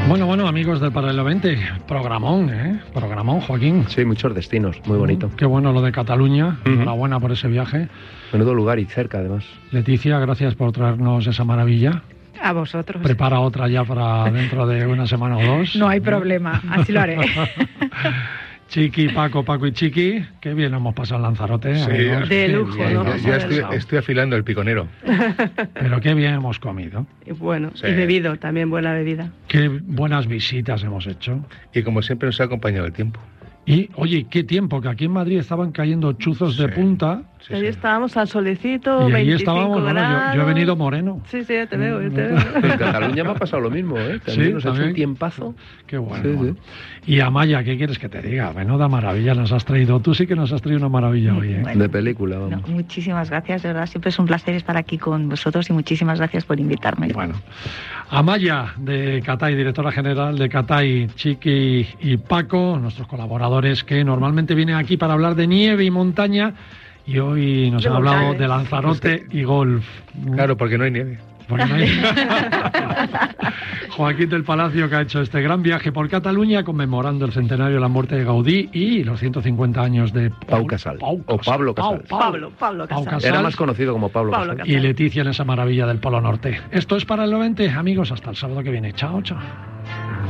Bueno, amigos del Paralelo 20, programón, Programón, Joaquín. Sí, muchos destinos, muy bonito. Qué bueno lo de Cataluña, enhorabuena por ese viaje. Menudo lugar y cerca, además. Leticia, gracias por traernos esa maravilla. A vosotros. Prepara otra ya para dentro de una semana o dos. No hay problema, así lo haré. Chiqui, Paco y Chiqui, qué bien hemos pasado en Lanzarote. Sí, amigos, de lujo, bien, ¿no? Ya estoy afilando el piconero. Pero qué bien hemos comido. Y bueno, Sí. y bebido, también buena bebida. Qué buenas visitas hemos hecho. Y como siempre nos ha acompañado el tiempo. Y, oye, qué tiempo, que aquí en Madrid estaban cayendo chuzos de punta. Sí, Ahí sí. estábamos al solecito, Y ahí 25 estábamos, grados. yo he venido moreno. Sí, te veo, yo te veo. En Cataluña me ha pasado lo mismo, ¿eh? También Sí, nos ha hecho también. un tiempazo. Qué bueno. Sí, bueno. Y Amaya, ¿qué quieres que te diga? Menuda maravilla nos has traído. Tú sí que nos has traído una maravilla hoy, ¿eh? De película, vamos. No, muchísimas gracias, de verdad, siempre es un placer estar aquí con vosotros y muchísimas gracias por invitarme. Bueno, Amaya de Catay, directora general de Catay, Chiqui y Paco, nuestros colaboradores que normalmente vienen aquí para hablar de nieve y montaña, y hoy nos De han hablado volcanes. de Lanzarote y golf. Claro, porque no hay nieve. Porque no hay- Joaquín del Palacio, que ha hecho este gran viaje por Cataluña conmemorando el centenario de la muerte de Gaudí y los 150 años de Pau Casal. O Pablo Casal. Pablo Pau Casal. Casal. Era más conocido como Pablo Pablo Casal. Casal. Y Leticia en esa maravilla del Polo Norte. Esto es para el 20, amigos, hasta el sábado que viene. Chao, chao.